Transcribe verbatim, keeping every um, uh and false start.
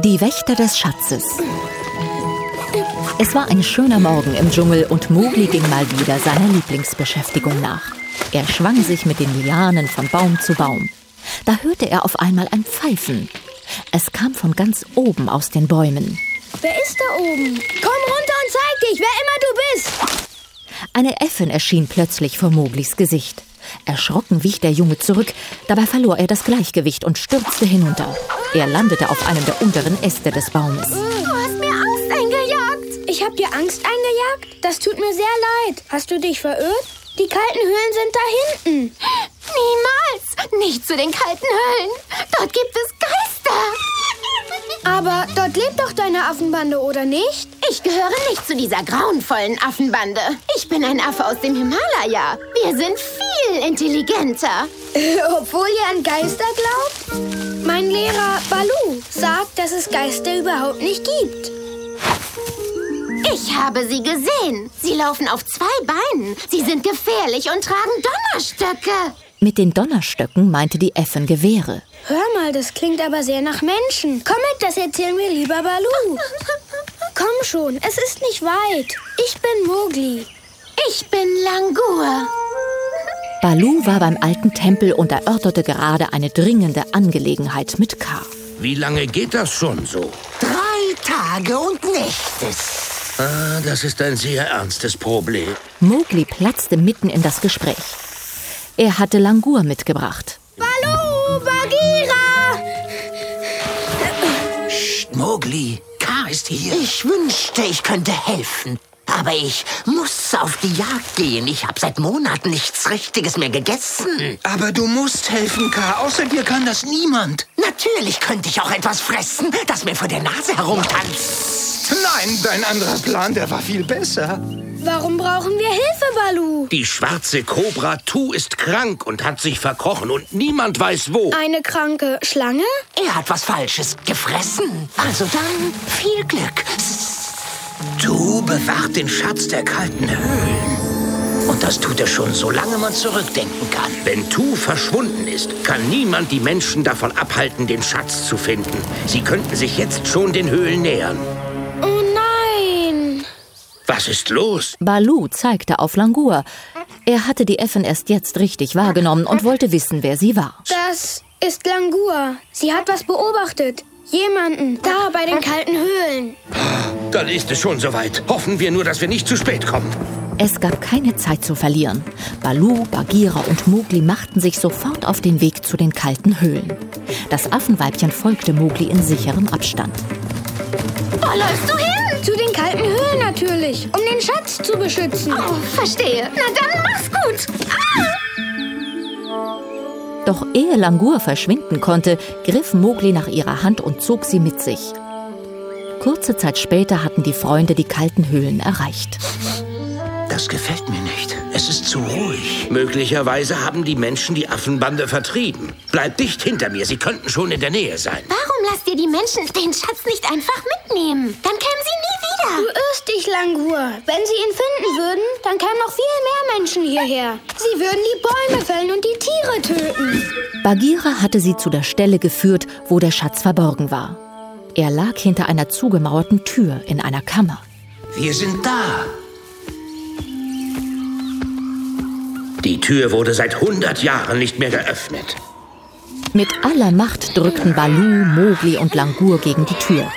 Die Wächter des Schatzes. Es war ein schöner Morgen im Dschungel und Mowgli ging mal wieder seiner Lieblingsbeschäftigung nach. Er schwang sich mit den Lianen von Baum zu Baum. Da hörte er auf einmal ein Pfeifen. Es kam von ganz oben aus den Bäumen. Wer ist da oben? Komm runter und zeig dich, wer immer du bist! Eine Äffin erschien plötzlich vor Mowglis Gesicht. Erschrocken wich der Junge zurück, dabei verlor er das Gleichgewicht und stürzte hinunter. Er landete auf einem der unteren Äste des Baumes. Du hast mir Angst eingejagt! Ich hab dir Angst eingejagt? Das tut mir sehr leid. Hast du dich verirrt? Die kalten Höhlen sind da hinten. Niemals! Nicht zu den kalten Höhlen! Dort gibt es Geister! Aber dort lebt doch deine Affenbande, oder nicht? Ich gehöre nicht zu dieser grauenvollen Affenbande. Ich bin ein Affe aus dem Himalaya. Wir sind viel intelligenter. Obwohl ihr an Geister glaubt? Mein Lehrer Baloo sagt, dass es Geister überhaupt nicht gibt. Ich habe sie gesehen. Sie laufen auf zwei Beinen. Sie sind gefährlich und tragen Donnerstöcke. Mit den Donnerstöcken meinte die Äffin Gewehre. Hör mal, das klingt aber sehr nach Menschen. Komm mit, das erzählen wir lieber Baloo. Komm schon, es ist nicht weit. Ich bin Mowgli. Ich bin Langur. Baloo war beim alten Tempel und erörterte gerade eine dringende Angelegenheit mit Kaa. Wie lange geht das schon so? Drei Tage und Nächte. Ah, das ist ein sehr ernstes Problem. Mowgli platzte mitten in das Gespräch. Er hatte Langur mitgebracht. Baloo, Bagheera! Psst, Mowgli, Kaa ist hier. Ich wünschte, ich könnte helfen. Aber ich muss auf die Jagd gehen. Ich habe seit Monaten nichts Richtiges mehr gegessen. Aber du musst helfen, Kaa. Außer dir kann das niemand. Natürlich könnte ich auch etwas fressen, das mir vor der Nase herumtanzt. Nein, dein anderer Plan, der war viel besser. Warum brauchen wir Hilfe, Baloo? Die schwarze Kobra Tu ist krank und hat sich verkrochen und niemand weiß wo. Eine kranke Schlange? Er hat was Falsches gefressen. Also dann viel Glück. Tu bewacht den Schatz der kalten Höhlen. Und das tut er schon, solange man zurückdenken kann. Wenn Tu verschwunden ist, kann niemand die Menschen davon abhalten, den Schatz zu finden. Sie könnten sich jetzt schon den Höhlen nähern. Oh nein! Was ist los? Baloo zeigte auf Langur. Er hatte die Äffin erst jetzt richtig wahrgenommen und wollte wissen, wer sie war. Das ist Langur. Sie hat was beobachtet. Jemanden, da bei den kalten Höhlen. Dann ist es schon soweit. Hoffen wir nur, dass wir nicht zu spät kommen. Es gab keine Zeit zu verlieren. Baloo, Bagheera und Mowgli machten sich sofort auf den Weg zu den kalten Höhlen. Das Affenweibchen folgte Mowgli in sicherem Abstand. Wo läufst du hin? Zu den kalten Höhlen natürlich, um den Schatz zu beschützen. Oh, verstehe. Na dann mach's gut. Ah! Doch ehe Langur verschwinden konnte, griff Mowgli nach ihrer Hand und zog sie mit sich. Kurze Zeit später hatten die Freunde die kalten Höhlen erreicht. Das gefällt mir nicht. Es ist zu ruhig. Möglicherweise haben die Menschen die Affenbande vertrieben. Bleib dicht hinter mir, sie könnten schon in der Nähe sein. Warum lasst ihr die Menschen den Schatz nicht einfach mitnehmen? Dann kämen sie nie Du wieder. irrst dich, Langur. Wenn sie ihn finden würden, dann kämen noch viel mehr Menschen hierher. Sie würden die Bäume fällen und die Tiere töten. Bagheera hatte sie zu der Stelle geführt, wo der Schatz verborgen war. Er lag hinter einer zugemauerten Tür in einer Kammer. Wir sind da. Die Tür wurde seit hundert Jahren nicht mehr geöffnet. Mit aller Macht drückten Baloo, Mowgli und Langur gegen die Tür.